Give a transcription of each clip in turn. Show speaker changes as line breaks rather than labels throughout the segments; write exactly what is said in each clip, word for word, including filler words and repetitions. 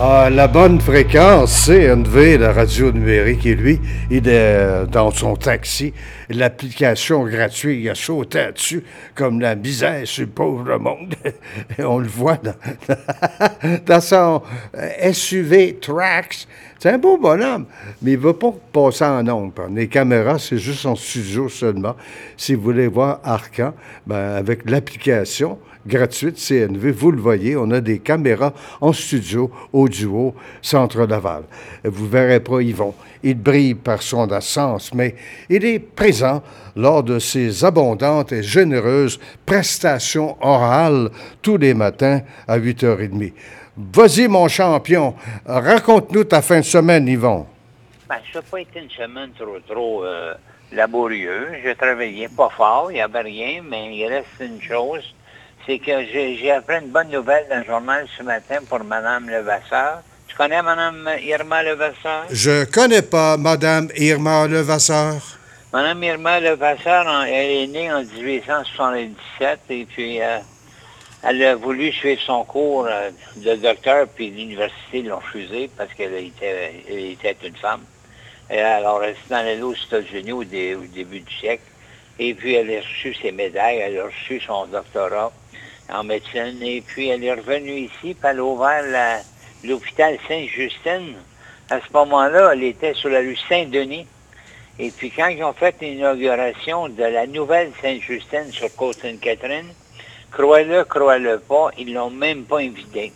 Ah, la bonne fréquence, C N V, la radio numérique, et lui, il est dans son taxi. L'application gratuite, il a sauté dessus comme la misère sur le pauvre monde. On le voit dans, dans son S U V Trax. C'est un beau bonhomme, mais il ne va pas passer en ombre. Les caméras, c'est juste en studio seulement. Si vous voulez voir Arcan, ben, avec l'application gratuite C N V, vous le voyez, on a des caméras en studio, au duo, Centre Laval. Vous ne verrez pas Yvon. Il brille par son absence, mais il est présent lors de ses abondantes et généreuses prestations orales tous les matins à huit heures trente. Vas-y, mon champion, raconte-nous ta fin de semaine, Yvon.
Ben, ça n'a pas été une semaine trop, trop euh, laborieuse. Je travaillais pas fort, il n'y avait rien, mais il reste une chose, c'est que j'ai, j'ai appris une bonne nouvelle dans le journal ce matin pour Mme Levasseur. Tu connais Mme Irma Levasseur?
Je connais pas Mme Irma Levasseur.
Mme Irma Levasseur, elle est née en dix-huit cent soixante-dix-sept et puis euh, elle a voulu suivre son cours euh, de docteur, puis l'université l'a refusé parce qu'elle était, elle était une femme. Et alors, elle s'est en allée aux États-Unis au, dé, au début du siècle. Et puis, elle a reçu ses médailles, elle a reçu son doctorat en médecine. Et puis, elle est revenue ici, puis elle a ouvert la, l'hôpital Sainte-Justine. À ce moment-là, elle était sur la rue Saint-Denis. Et puis, quand ils ont fait l'inauguration de la nouvelle Sainte-Justine sur Côte-Sainte-Catherine, croyez-le, croyez-le pas, ils l'ont même pas invité.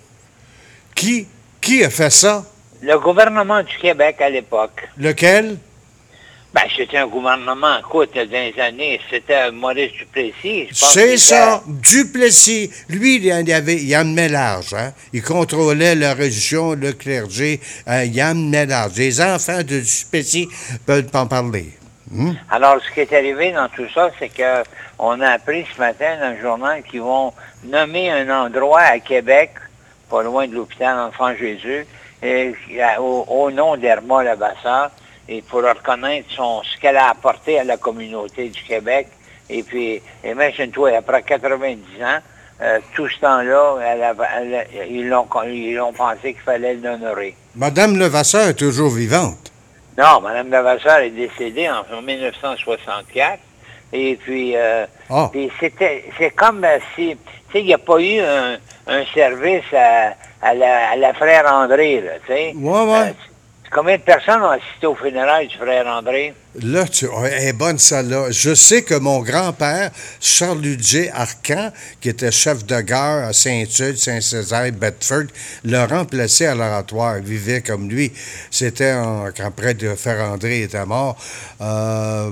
Qui? Qui a fait ça?
Le gouvernement du Québec à l'époque.
Lequel?
Ben, c'était un gouvernement, écoute, dans les années, c'était Maurice Duplessis. Je pense
C'est ça,
était...
Duplessis. Lui, il, y avait, il amenait large, hein? Il contrôlait la religion, le clergé, euh, il amenait large. Les enfants de Duplessis peuvent en parler. Hmm?
Alors, ce qui est arrivé dans tout ça, c'est que on a appris ce matin dans le journal qu'ils vont nommer un endroit à Québec, pas loin de l'hôpital Enfant Jésus, et, au, au nom d'Irma Levasseur, et pour reconnaître son, ce qu'elle a apporté à la communauté du Québec. Et puis, imagine-toi, après quatre-vingt-dix ans, euh, tout ce temps-là, elle a, elle, ils, l'ont, ils ont pensé qu'il fallait l'honorer.
Madame Levasseur est toujours vivante.
Non, Mme Levasseur est décédée en mille neuf cent soixante-quatre. Et puis, euh,
oh.
puis c'était, c'est comme si, tu sais, il n'y a pas eu un, un service à, à, la, à la frère André, là, tu sais.
Ouais, ouais. Euh,
Combien de personnes ont assisté au funérailles du frère André?
Là, tu, elle est bonne, celle-là. Je sais que mon grand-père, Charles-Ludger Arcan, qui était chef de gare à Saint-Eudes, Saint-Césaire, Bedford, l'a remplacé à l'oratoire. Il vivait comme lui. C'était en, quand près de frère André était mort. Euh,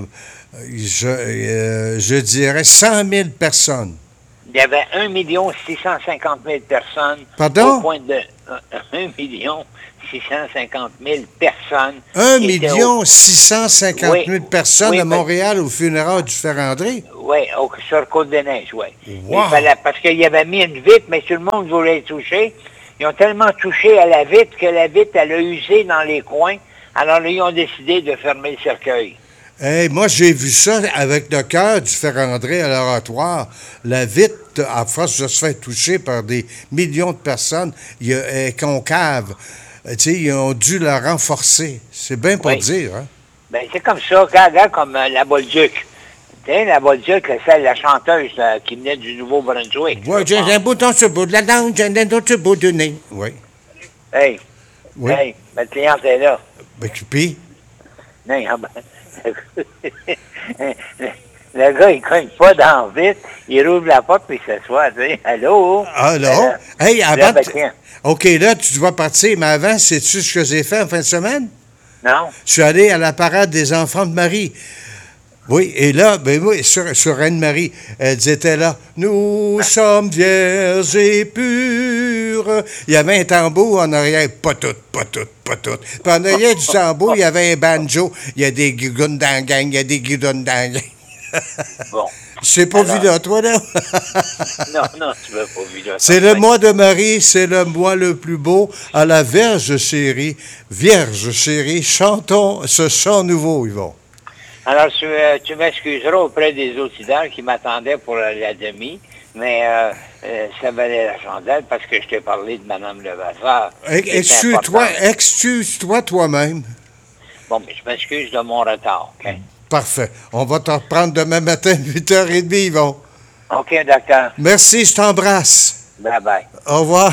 je, euh, je dirais cent mille personnes.
Il y avait un million six cent cinquante mille personnes.
Pardon?
Au point de un million six cent cinquante mille personnes.
un million six cent cinquante mille personnes oui, à Montréal au funérail du frère André?
Oui, sur Côte-des-Neiges, oui.
Wow.
Parce qu'il avait mis une vitre, mais tout le monde voulait toucher. Ils ont tellement touché à la vitre que la vitre, elle a usé dans les coins. Alors, ils ont décidé de fermer le cercueil.
Hey, moi, j'ai vu ça avec le cœur du frère André à l'oratoire. La vitre, à force de se faire toucher par des millions de personnes, il est concave. Tu sais, ils ont dû la renforcer. C'est bien pour oui. dire, hein?
Bien, c'est comme ça, regarde, comme euh, la Bolduc. Tu sais, la Bolduc, c'est la chanteuse euh, qui venait du Nouveau-Brunswick.
Oui, j'ai un bouton sur le bout de la langue, j'ai un bouton sur le bout du nez. Oui.
Hey.
Oui.
Hey, ma cliente est là.
Ben, puis?
Non, ben... Le gars, il cogne pas dans le vite, il rouvre la porte puis il s'assoit, tu sais. Allô?
Allô?
Euh,
hey, avant...
Là, ben,
OK, là, tu dois partir, mais avant, sais-tu ce que j'ai fait en fin de semaine?
Non.
Je suis allé à la parade des enfants de Marie. Oui, et là, ben oui, sur, sur Reine-Marie, elles étaient là. Nous sommes vierges et pures. Il y avait un tambour en arrière, pas tout, pas tout, pas tout. Puis en arrière du tambour, il y avait un banjo. Il y a des guigounes dans la gang, il y a des guidounes dans la gang.
Bon.
C'est pas vu là, toi, là?
Non, non, tu veux pas vu là.
C'est le mois de Marie, c'est le mois le plus beau. À la Vierge chérie, Vierge chérie, chantons ce chant nouveau, Yvon.
Alors, tu, euh, tu m'excuseras auprès des auditeurs qui m'attendaient pour la, la demi, mais euh, euh, ça valait la chandelle parce que je t'ai parlé de Mme Levasseur.
Excuse-toi, excuse-toi toi-même.
Bon, mais je m'excuse de mon retard, OK?
Parfait. On va te reprendre demain matin, huit heures trente, Yvon.
OK, docteur.
Merci, je t'embrasse.
Bye-bye.
Au revoir.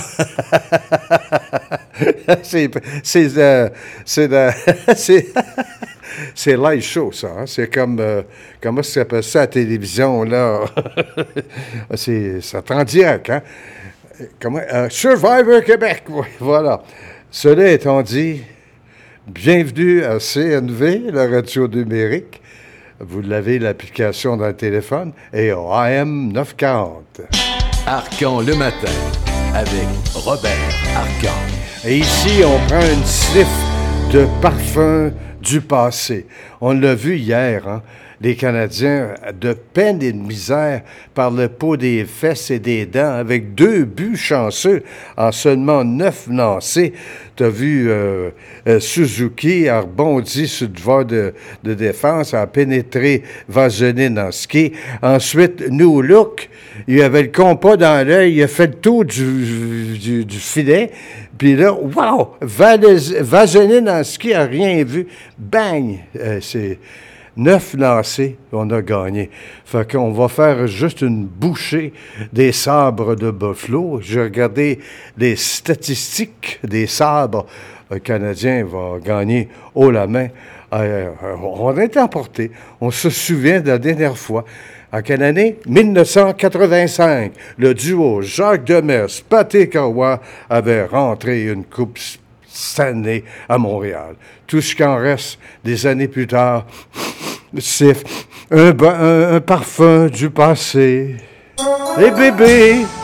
c'est c'est euh, c'est euh, c'est c'est live show, ça. Hein? C'est comme euh, comment ça s'appelle ça à la télévision, là? c'est ça en direct, hein? Comment euh, Survivor Québec, oui, voilà. Cela étant dit, bienvenue à C N V, la radio numérique. Vous l'avez, l'application dans le téléphone, et au A M neuf cent quarante.
Arcan le matin, avec Robert Arcan.
Et ici, on prend une sniff de parfum du passé. On l'a vu hier, hein? Les Canadiens, de peine et de misère, par le pot des fesses et des dents, avec deux buts chanceux en seulement neuf lancés. Tu as vu euh, euh, Suzuki a rebondi sur le devoir de, de défense, a pénétré Vasilevskiy. Ensuite, New Look, il avait le compas dans l'œil, il a fait le tour du, du, du filet. Puis là, wow! Vasilevskiy n'a rien vu. Bang! Euh, c'est... Neuf lancés, on a gagné. Fait qu'on va faire juste une bouchée des sabres de Buffalo. J'ai regardé les statistiques des sabres. Le Canadien va gagner haut la main. Euh, on a été emporté. On se souvient de la dernière fois. En quelle année? mille neuf cent quatre-vingt-cinq. Le duo Jacques Demers, Patrick Roy avait rentré une coupe Stanley à Montréal. Tout ce qu'en reste des années plus tard, c'est un, un, un parfum du passé. Les bébés!